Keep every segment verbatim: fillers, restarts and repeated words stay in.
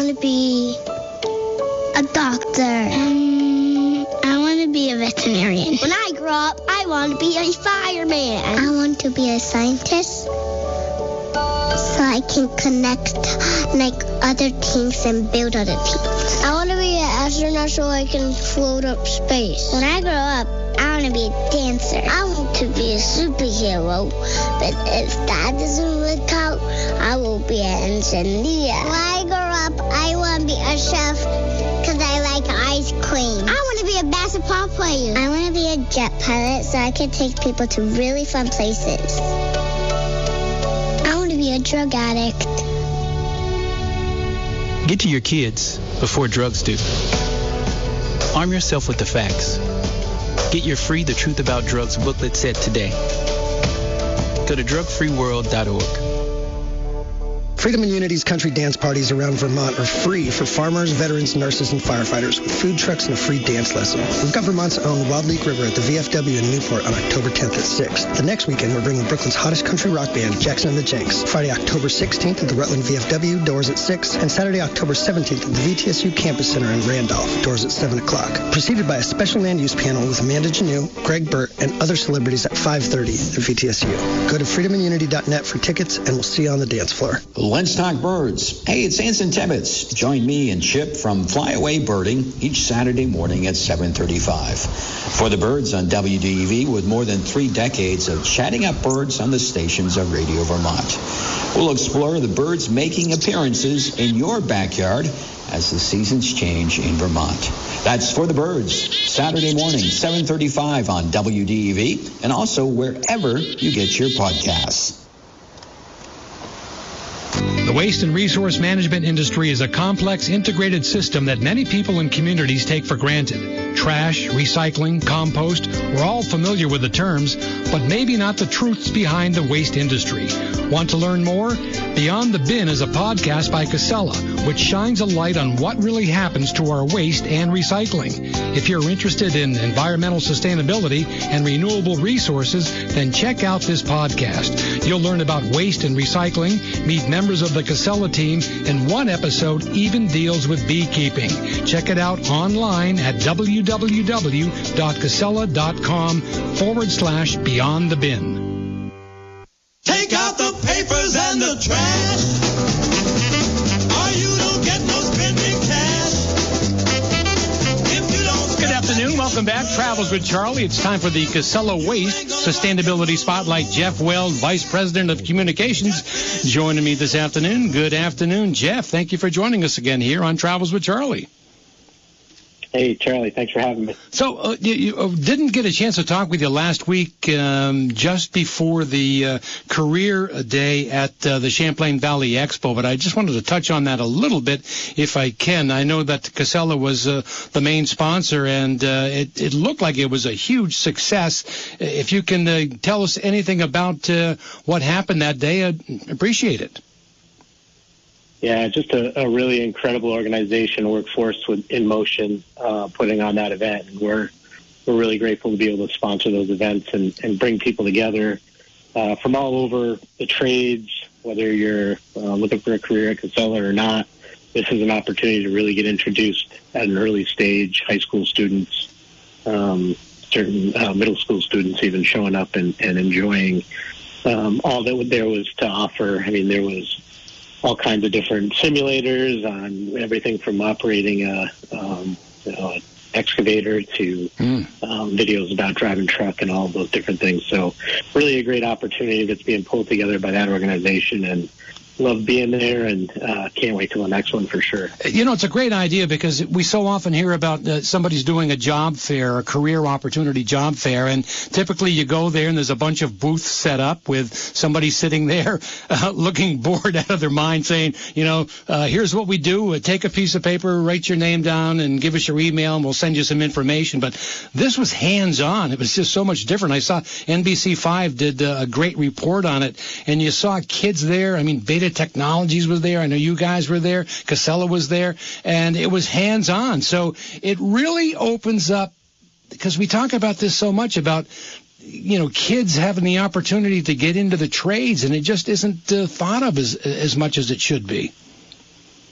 want to be a doctor. Um, I want to be a veterinarian. When I grow up, I want to be a fireman. I want to be a scientist so I can connect like other things and build other things. I want to be an astronaut so I can float up space. When I grow up, I want to be a dancer. I want to be a superhero, but if that doesn't work out, I will be an engineer. When I grow up, I want to be a chef because I like ice cream. I want to be a basketball player. I want to be a jet pilot so I can take people to really fun places. I want to be a drug addict. Get to your kids before drugs do. Arm yourself with the facts. Get your free The Truth About Drugs booklet set today. Go to drug free world dot org. Freedom and Unity's country dance parties around Vermont are free for farmers, veterans, nurses, and firefighters with food trucks and a free dance lesson. We've got Vermont's own Wild Leak River at the V F W in Newport on October tenth at six. The next weekend, we're bringing Brooklyn's hottest country rock band, Jackson and the Jenks. Friday, October sixteenth at the Rutland V F W, doors at six. And Saturday, October seventeenth at the V T S U Campus Center in Randolph, doors at seven o'clock. Preceded by a special land use panel with Amanda Janeau, Greg Burt, and other celebrities at five thirty at V T S U. Go to freedom and unity dot net for tickets, and we'll see you on the dance floor. Let's talk birds. Hey, it's Anson Tibbetts. Join me and Chip from Flyaway Birding each Saturday morning at seven thirty-five. For the birds on W D E V, with more than three decades of chatting up birds on the stations of Radio Vermont. We'll explore the birds making appearances in your backyard as the seasons change in Vermont. That's For the Birds, Saturday morning, seven thirty-five on W D E V, and also wherever you get your podcasts. The waste and resource management industry is a complex, integrated system that many people and communities take for granted. Trash, recycling, compost, we're all familiar with the terms, but maybe not the truths behind the waste industry. Want to learn more? Beyond the Bin is a podcast by Casella, which shines a light on what really happens to our waste and recycling. If you're interested in environmental sustainability and renewable resources, then check out this podcast. You'll learn about waste and recycling, meet members of the Casella team, and one episode even deals with beekeeping. Check it out online at www.casella.com forward slash beyond the bin. Take out the papers and the trash, or you don't get no spending cash. If you don't. Good afternoon. Welcome back. Travels with Charlie. It's time for the Casella Waste Sustainability Spotlight. Jeff Weld, Vice President of Communications, joining me this afternoon. Good afternoon, Jeff. Thank you for joining us again here on Travels with Charlie. Hey, Charlie, thanks for having me. So uh, you, you uh, didn't get a chance to talk with you last week um, just before the uh, career day at uh, the Champlain Valley Expo, but I just wanted to touch on that a little bit if I can. I know that Casella was uh, the main sponsor, and uh, it, it looked like it was a huge success. If you can uh, tell us anything about uh, what happened that day, I'd appreciate it. Yeah, just a, a really incredible organization, Workforce with, in Motion, uh, putting on that event. And we're we're really grateful to be able to sponsor those events and, and bring people together uh, from all over the trades, whether you're uh, looking for a career at Casella or not. This is an opportunity to really get introduced at an early stage, high school students, um, certain uh, middle school students even showing up and, and enjoying um, all that there was to offer. I mean, there was all kinds of different simulators on everything from operating a, um, you know, an excavator to mm. um, videos about driving truck and all of those different things. So really a great opportunity that's being pulled together by that organization, and love being there, and uh, can't wait till the next one for sure. You know, it's a great idea because we so often hear about uh, somebody's doing a job fair, a career opportunity job fair, and typically you go there and there's a bunch of booths set up with somebody sitting there uh, looking bored out of their mind saying, you know, uh, here's what we do. Uh, take a piece of paper, write your name down, and give us your email, and we'll send you some information. But this was hands-on. It was just so much different. I saw N B C five did uh, a great report on it, and you saw kids there. I mean, Beta Technologies was there. I know you guys were there. Casella was there. And it was hands-on. So it really opens up, because we talk about this so much about, you know, kids having the opportunity to get into the trades, and it just isn't uh, thought of as as much as it should be.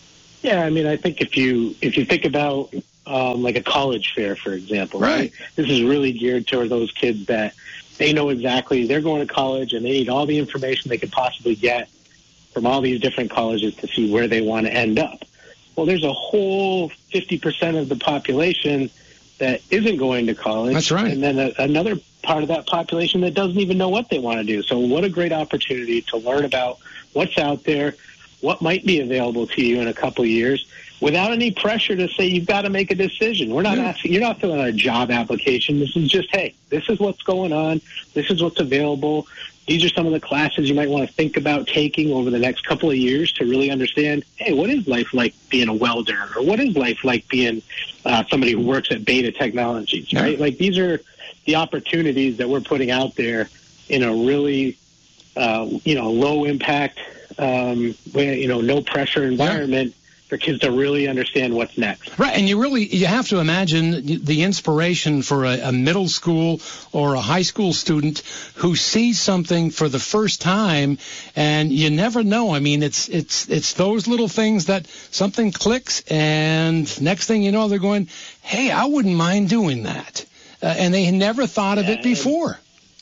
Yeah, I mean, I think if you if you think about um, like a college fair, for example, right. right? This is really geared toward those kids that they know exactly they're going to college and they need all the information they could possibly get from all these different colleges to see where they want to end up. Well, there's a whole fifty percent of the population that isn't going to college. That's right. And then a, another part of that population that doesn't even know what they want to do. So what a great opportunity to learn about what's out there, what might be available to you in a couple of years, without any pressure to say you've got to make a decision. We're not yeah. asking, you're not filling out a job application. This is just, hey, this is what's going on. This is what's available. These are some of the classes you might want to think about taking over the next couple of years to really understand, hey, what is life like being a welder? Or what is life like being uh, somebody who works at Beta Technologies, yeah. right? Like, these are the opportunities that we're putting out there in a really, uh, you know, low impact, um, where, you know, no pressure environment. Yeah. For kids to really understand what's next. Right, and you really, you have to imagine the inspiration for a, a middle school or a high school student who sees something for the first time, and you never know. I mean, it's it's it's those little things that something clicks, and next thing you know, they're going, hey, I wouldn't mind doing that. Uh, and they never thought of it before.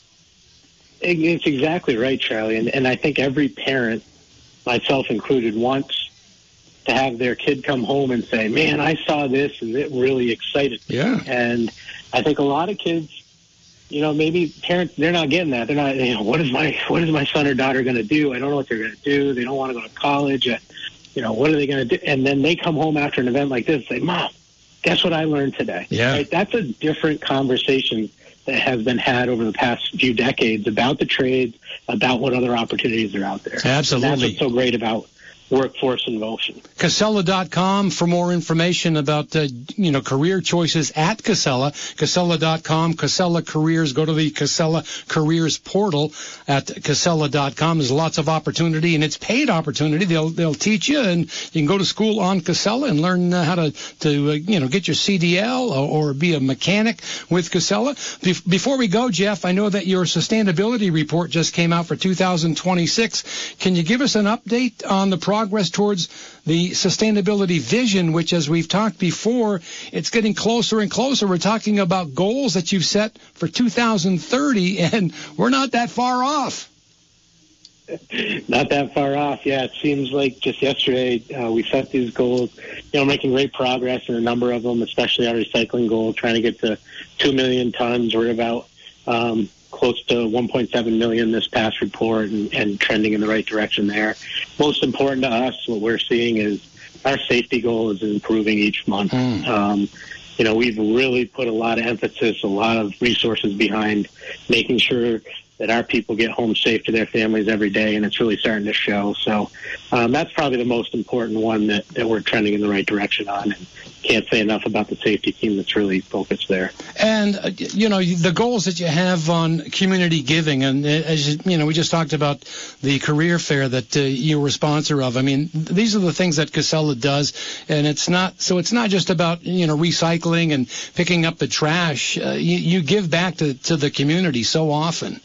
It's exactly right, Charlie, and, and I think every parent, myself included, wants to have their kid come home and say, man, I saw this and it really excited me. Yeah. And I think a lot of kids, you know, maybe parents, they're not getting that. They're not, you know, what is my, what is my son or daughter going to do? I don't know what they're going to do. They don't want to go to college. You know, what are they going to do? And then they come home after an event like this and say, Mom, guess what I learned today? Yeah. Right? That's a different conversation that has been had over the past few decades about the trades, about what other opportunities are out there. Absolutely. And that's what's so great about Workforce in Motion. Casella dot com for more information about, uh, you know, career choices at Casella. Casella dot com, Casella Careers. Go to the Casella Careers portal at Casella dot com. There's lots of opportunity, and it's paid opportunity. They'll they'll teach you, and you can go to school on Casella and learn uh, how to, to uh, you know, get your C D L or, or be a mechanic with Casella. Be- before we go, Jeff, I know that your sustainability report just came out for two thousand twenty-six. Can you give us an update on the progress towards the sustainability vision, which, as we've talked before, it's getting closer and closer. We're talking about goals that you've set for two thousand thirty, and we're not that far off. Not that far off. Yeah, it seems like just yesterday uh, we set these goals, you know, making great progress in a number of them, especially our recycling goal, trying to get to two million tons. We're about um, close to one point seven million this past report, and, and trending in the right direction there. Most important to us, what we're seeing is our safety goal is improving each month. Mm. Um, you know, we've really put a lot of emphasis, a lot of resources behind making sure that our people get home safe to their families every day, and it's really starting to show. So um, that's probably the most important one that, that we're trending in the right direction on, and can't say enough about the safety team that's really focused there. And, uh, you know, the goals that you have on community giving, and as you know, we just talked about the career fair that uh, you were a sponsor of. I mean, these are the things that Casella does, and it's not, so it's not just about, you know, recycling and picking up the trash. Uh, you, you give back to, to the community so often.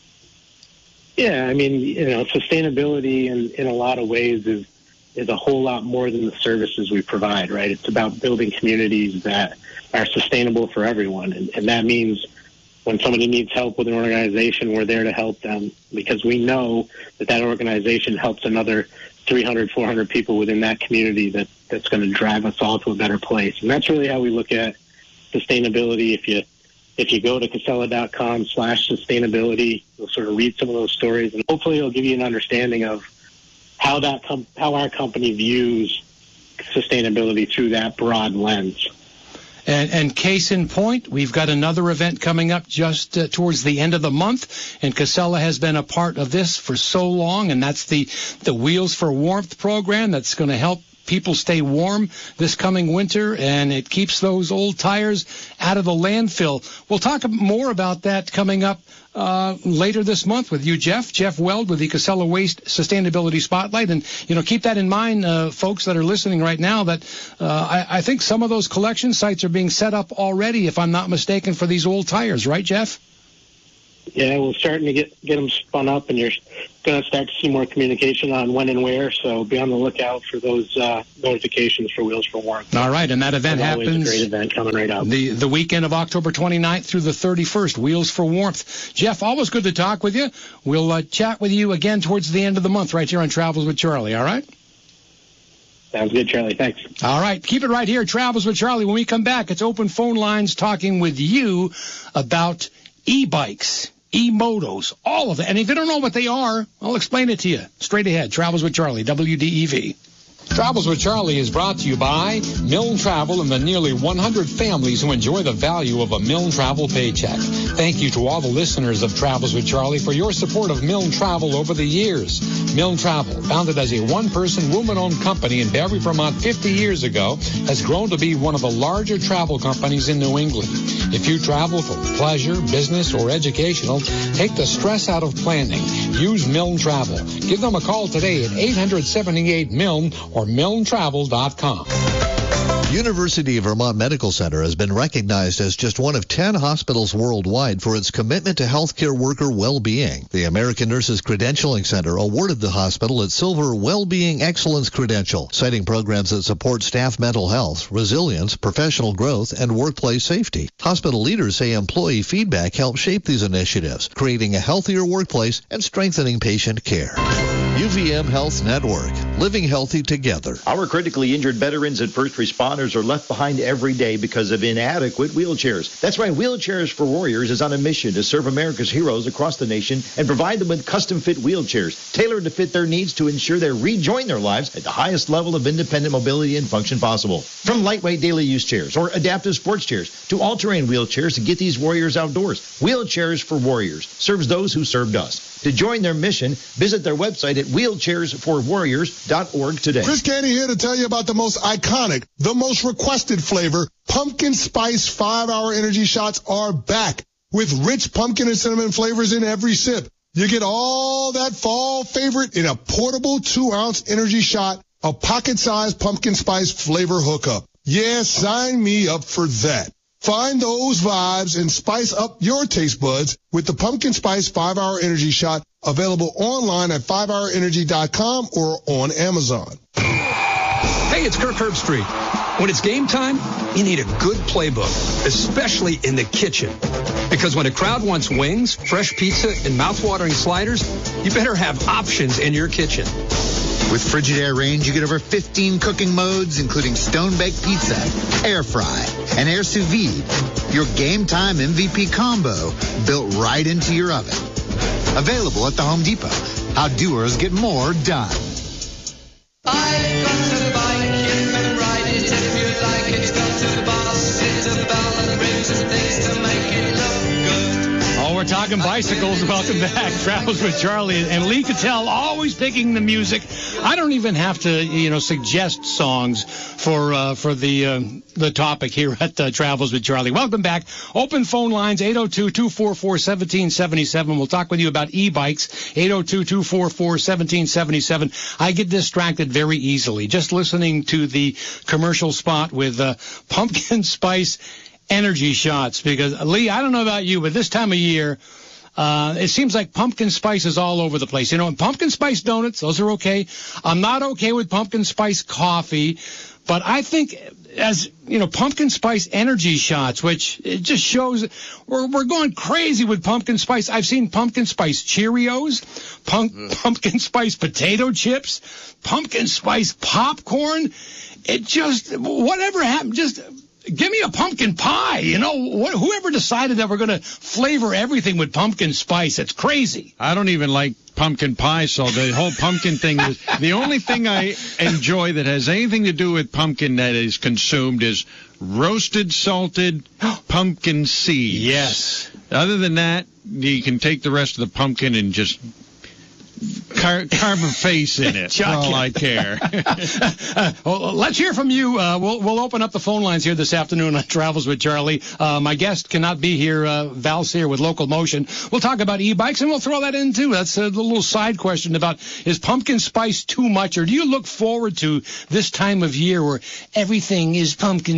Yeah, I mean, you know, sustainability in, in a lot of ways is is a whole lot more than the services we provide, right? It's about building communities that are sustainable for everyone. And, and that means when somebody needs help with an organization, we're there to help them, because we know that that organization helps another three hundred, four hundred people within that community that, that's going to drive us all to a better place. And that's really how we look at sustainability. If you If you go to Casella dot com slash sustainability, you'll sort of read some of those stories, and hopefully it'll give you an understanding of how that com- how our company views sustainability through that broad lens. And, and case in point, we've got another event coming up just uh, towards the end of the month, and Casella has been a part of this for so long, and that's the, the Wheels for Warmth program that's going to help people stay warm this coming winter, and it keeps those old tires out of the landfill. We'll talk more about that coming up uh, later this month with you, Jeff. Jeff Weld with the Casella Waste Sustainability Spotlight. And, you know, keep that in mind, uh, folks that are listening right now, that uh, I, I think some of those collection sites are being set up already, if I'm not mistaken, for these old tires. Right, Jeff? Yeah, we're starting to get get them spun up, and you're going to start to see more communication on when and where. So be on the lookout for those uh, notifications for Wheels for Warmth. All right, and that event There's happens. Always a great event coming right up. The the weekend of October twenty-ninth through the thirty-first. Wheels for Warmth. Jeff, always good to talk with you. We'll uh, chat with you again towards the end of the month, right here on Travels with Charlie. All right. Sounds good, Charlie. Thanks. All right. Keep it right here. Travels with Charlie. When we come back, it's open phone lines talking with you about e-bikes, e-motos, all of it. And if you don't know what they are, I'll explain it to you. Straight ahead. Travels with Charlie, W D E V. Travels with Charlie is brought to you by Milne Travel and the nearly one hundred families who enjoy the value of a Milne Travel paycheck. Thank you to all the listeners of Travels with Charlie for your support of Milne Travel over the years. Milne Travel, founded as a one-person, woman-owned company in Barre, Vermont fifty years ago, has grown to be one of the larger travel companies in New England. If you travel for pleasure, business, or educational, take the stress out of planning. Use Milne Travel. Give them a call today at eight hundred seventy-eight Milne or milne travel dot com. University of Vermont Medical Center has been recognized as just one of ten hospitals worldwide for its commitment to healthcare worker well-being. The American Nurses Credentialing Center awarded the hospital its Silver Well-Being Excellence Credential, citing programs that support staff mental health, resilience, professional growth, and workplace safety. Hospital leaders say employee feedback helps shape these initiatives, creating a healthier workplace and strengthening patient care. U V M Health Network, living healthy together. Our critically injured veterans and first responders are left behind every day because of inadequate wheelchairs. That's why Wheelchairs for Warriors is on a mission to serve America's heroes across the nation and provide them with custom-fit wheelchairs tailored to fit their needs to ensure they rejoin their lives at the highest level of independent mobility and function possible. From lightweight daily use chairs or adaptive sports chairs to all-terrain wheelchairs to get these warriors outdoors, Wheelchairs for Warriors serves those who served us. To join their mission, visit their website at wheelchairs for warriors dot org today. Chris Candy here to tell you about the most iconic, the most requested flavor. Pumpkin Spice five hour Energy Shots are back with rich pumpkin and cinnamon flavors in every sip. You get all that fall favorite in a portable two ounce energy shot, a pocket-sized pumpkin spice flavor hookup. Yeah, sign me up for that. Find those vibes and spice up your taste buds with the Pumpkin Spice five hour Energy Shot, available online at five hour energy dot com or on Amazon. Hey, it's Kirk Herbstreit. When it's game time, you need a good playbook, especially in the kitchen. Because when a crowd wants wings, fresh pizza, and mouth-watering sliders, you better have options in your kitchen. With Frigidaire range, you get over fifteen cooking modes, including stone-baked pizza, air fry, and air sous vide. Your game time M V P combo built right into your oven. Available at the Home Depot. How doers get more done. I've got a bike, you can ride it if you like it. Got two bars, it's a bell and rings and things to make it look good. Oh, we're talking bicycles. Welcome back. Travels with Charlie. And Lee Cattell always picking the music. I don't even have to, you know, suggest songs for uh, for the uh, the topic here at uh, Travels with Charlie. Welcome back. Open phone lines, eight oh two, two four four, one seven seven seven. We'll talk with you about e-bikes, eight oh two, two four four, one seven seven seven. I get distracted very easily just listening to the commercial spot with uh, pumpkin spice energy shots, because, Lee, I don't know about you, but this time of year, uh, it seems like pumpkin spice is all over the place. You know, and pumpkin spice donuts, those are okay. I'm not okay with pumpkin spice coffee, but I think as, you know, pumpkin spice energy shots, which it just shows we're, we're going crazy with pumpkin spice. I've seen pumpkin spice Cheerios, pump, mm. pumpkin spice potato chips, pumpkin spice popcorn. It just, whatever happened, just... give me a pumpkin pie. You know, wh- whoever decided that we're going to flavor everything with pumpkin spice, it's crazy. I don't even like pumpkin pie, so the whole pumpkin thing is the only thing I enjoy that has anything to do with pumpkin that is consumed is roasted, salted pumpkin seeds. Yes. Other than that, you can take the rest of the pumpkin and just car- carve a face in it. For all I care. uh, well, let's hear from you. Uh, we'll we'll open up the phone lines here this afternoon on Travels with Charlie. Uh, my guest cannot be here. Uh, Val Sear with Local Motion. We'll talk about e-bikes, and we'll throw that in too. That's a little side question about, is pumpkin spice too much, or do you look forward to this time of year where everything is pumpkin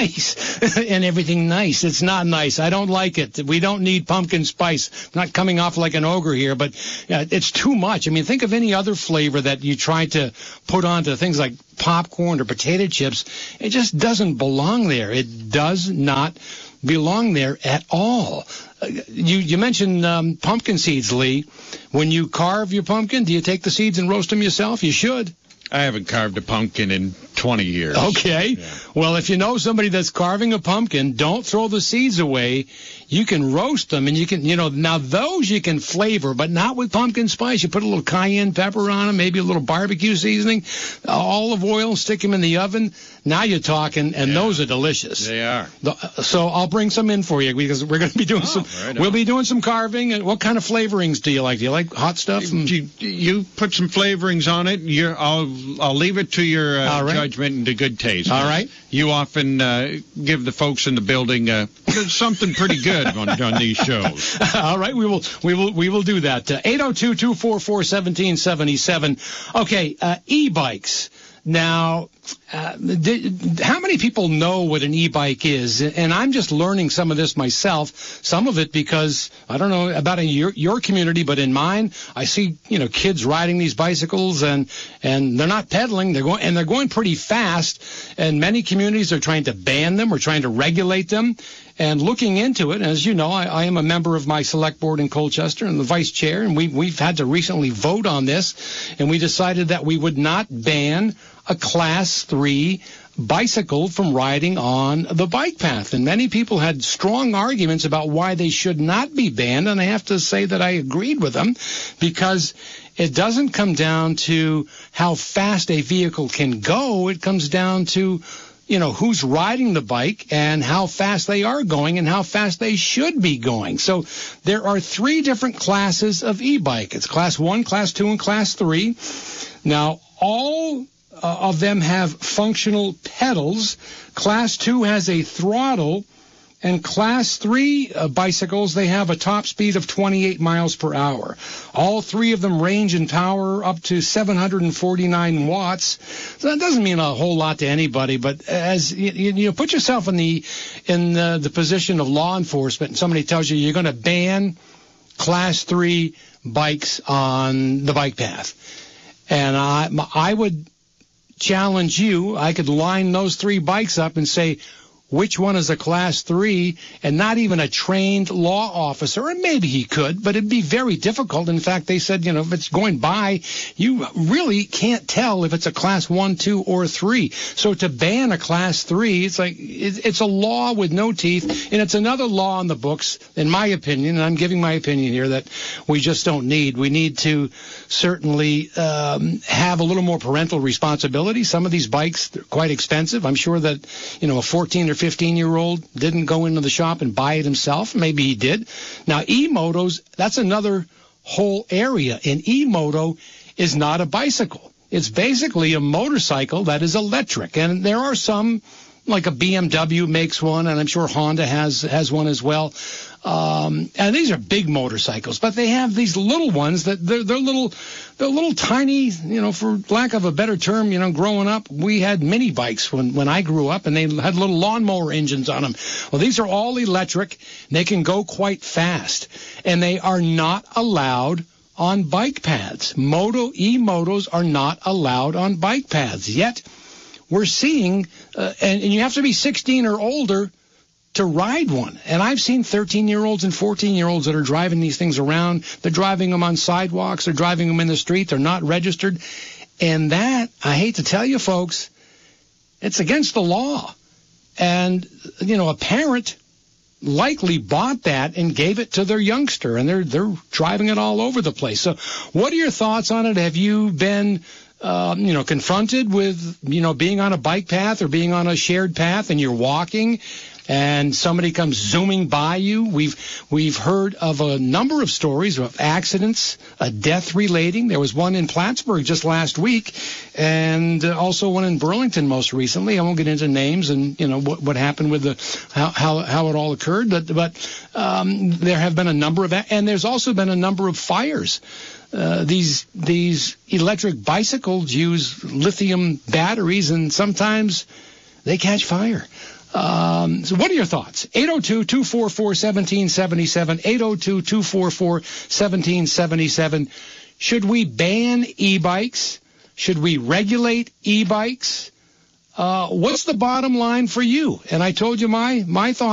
spice and everything nice? It's not nice. I don't like it. We don't need pumpkin spice. I'm not coming off like an ogre here, but uh, it's too much. I mean, think of any other flavor that you try to put onto things like popcorn or potato chips. It just doesn't belong there. It does not belong there at all. Uh, you you mentioned um, pumpkin seeds, Lee. When you carve your pumpkin, do you take the seeds and roast them yourself? You should. I haven't carved a pumpkin in twenty years. Okay. Yeah. Well, if you know somebody that's carving a pumpkin, don't throw the seeds away. You can roast them, and you can, you know, now those you can flavor, but not with pumpkin spice. You put a little cayenne pepper on them, maybe a little barbecue seasoning, uh, olive oil, stick them in the oven. Now you're talking, and yeah. those are delicious. They are. The, so I'll bring some in for you because we're going to be doing oh, some. Right we'll be doing some carving. And what kind of flavorings do you like? Do you like hot stuff? You, you put some flavorings on it. You're, I'll I'll leave it to your uh, right. judgment and to good taste. All right. You often uh, give the folks in the building uh, something pretty good on, on these shows. All right, we will we will we will do that. Uh, eight oh two, two four four, one seven seven seven. Okay, uh, e-bikes. Now, uh, th- how many people know what an e-bike is? And I'm just learning some of this myself. Some of it because, I don't know about in your, your community, but in mine, I see, you know, kids riding these bicycles and, and they're not pedaling. They're going, and they're going pretty fast. And many communities are trying to ban them or trying to regulate them. And looking into it, as you know, I, I am a member of my select board in Colchester and the vice chair, and we, we've had to recently vote on this, and we decided that we would not ban a class three bicycle from riding on the bike path. And many people had strong arguments about why they should not be banned, and I have to say that I agreed with them because it doesn't come down to how fast a vehicle can go. It comes down to, you know, who's riding the bike and how fast they are going and how fast they should be going. So there are three different classes of e-bike. It's class one, class two, and class three. Now, all uh, of them have functional pedals. Class two has a throttle. And class three uh, bicycles, they have a top speed of twenty-eight miles per hour. All three of them range in power up to seven hundred forty-nine watts. So that doesn't mean a whole lot to anybody, but as you, you put yourself in the in the, the position of law enforcement, and somebody tells you you're going to ban class three bikes on the bike path, and I I would challenge you. I could line those three bikes up and say, which one is a class three, and not even a trained law officer, and maybe he could, but it'd be very difficult. In fact, they said, you know, if it's going by, you really can't tell if it's a class one, two, or three. So to ban a class three, it's like, it's a law with no teeth, and it's another law on the books, in my opinion, and I'm giving my opinion here, that we just don't need. We need to certainly um, have a little more parental responsibility. Some of these bikes, they're quite expensive. I'm sure that, you know, a fourteen or fifteen-year-old didn't go into the shop and buy it himself. Maybe he did. Now, e-motos, that's another whole area. An e-moto is not a bicycle. It's basically a motorcycle that is electric. And there are some, like a B M W makes one, and I'm sure Honda has has one as well. Um, and these are big motorcycles, but they have these little ones that they're, they're little, they're little tiny, you know, for lack of a better term, you know, growing up, we had mini bikes when, when I grew up, and they had little lawnmower engines on them. Well, these are all electric. They can go quite fast, and they are not allowed on bike paths. Moto, e-motos are not allowed on bike paths. Yet we're seeing, uh, and, and you have to be sixteen or older to ride one. And I've seen thirteen-year-olds and fourteen-year-olds that are driving these things around. They're driving them on sidewalks. They're driving them in the street. They're not registered. And that, I hate to tell you, folks, it's against the law. And, you know, a parent likely bought that and gave it to their youngster, and they're they're driving it all over the place. So what are your thoughts on it? Have you been Um, you know, confronted with, you know, being on a bike path or being on a shared path and you're walking and somebody comes zooming by you. We've we've heard of a number of stories of accidents, a death relating. There was one in Plattsburgh just last week, and uh, also one in Burlington most recently. I won't get into names and you know what, what happened with the how, how how it all occurred, but but um, there have been a number of and there's also been a number of fires. Uh, these these electric bicycles use lithium batteries, and sometimes they catch fire. Um, so what are your thoughts? eight oh two, two four four, one seven seven seven, eight oh two, two four four, one seven seven seven. Should we ban e-bikes? Should we regulate e-bikes? Uh, what's the bottom line for you? And I told you my, my thoughts.